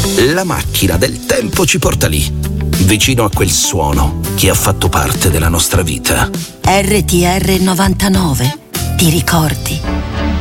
La macchina del tempo ci porta lì, vicino a quel suono che ha fatto parte della nostra vita. RTR 99, ti ricordi?